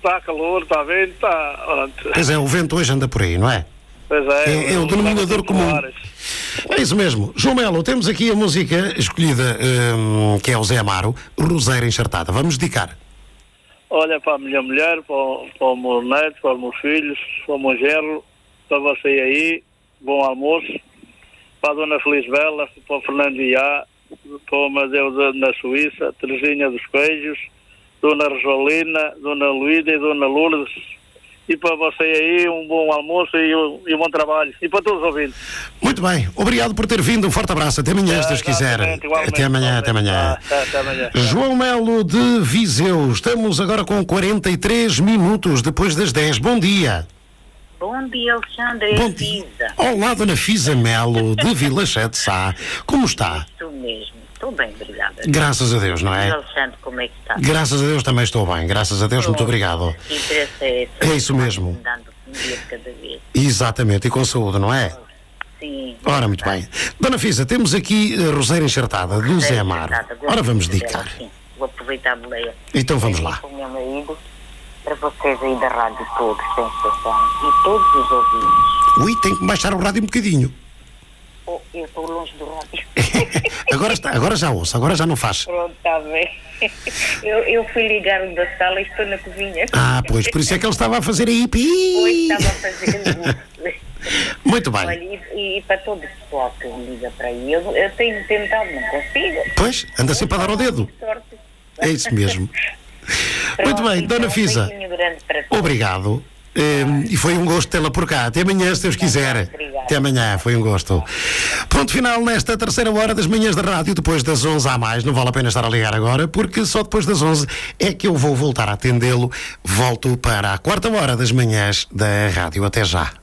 está calor, está vento, está... Pois é, o vento hoje anda por aí, não é? Pois é. É o denominador comum. É isso mesmo. João Melo, temos aqui a música escolhida, que é o Zé Amaro, Roseira Enxertada. Vamos dedicar. Olha, para a minha mulher, para o meu neto, para os meus filhos, para o meu genro, para você aí, bom almoço. Para a Dona Felisbela, para o Fernando Iá, para o Amadeu na Suíça, Teresinha dos Queijos, Dona Rosalina, Dona Luída e Dona Lourdes. E para você aí, um bom almoço e um bom trabalho. E para todos os ouvintes. Muito bem. Obrigado por ter vindo. Um forte abraço. Até amanhã, se Deus quiser. Até amanhã, até amanhã. Até amanhã. João Melo de Viseu. Estamos agora com 43 minutos depois das 10. Bom dia. Bom dia, Alexandre. Bom dia. Olá, Dona Fisa Melo, de Vila Sete Sá. Como está? Isso mesmo. Estou bem, obrigada. Graças a Deus, não E é? Alexandre, como é que está? Graças a Deus também estou bem. Graças a Deus, muito obrigado. Que interesse é esse? É isso mesmo. Dando um dia de cada vez. Exatamente, e com saúde, não é? Sim. Ora, muito bem. Dona Fisa, temos aqui a Roseira Enxertada, do Zé Amaro. Ora, vamos dedicar. Sim, vou aproveitar a boleia. Então vamos lá. Com o meu marido, para vocês aí da rádio todos, sem exceção, e todos os ouvintes. Ui, tem que baixar o rádio um bocadinho. Oh, eu estou longe do rádio. Agora já ouço, agora já não faz. Pronto, está bem. Eu fui ligar o da sala e estou na cozinha. Ah, pois, por isso é que ele estava a fazer aí. Pois, estava a fazer. Muito bem. Olha, e para todo o pessoal que me liga para aí, eu tenho tentado, não consigo. Pois, anda sempre a dar ao dedo. Sorte. É isso mesmo. Muito bem, Então, Dona Fisa. um beijinho grande para todos. Obrigado. E foi um gosto tê-la por cá. Até amanhã, se Deus quiser. Obrigada. Até amanhã, foi um gosto. Ponto final nesta terceira hora das manhãs da rádio, depois das 11 a mais. Não vale a pena estar a ligar agora, porque só depois das 11 é que eu vou voltar a atendê-lo. Volto para a quarta hora das manhãs da rádio. Até já.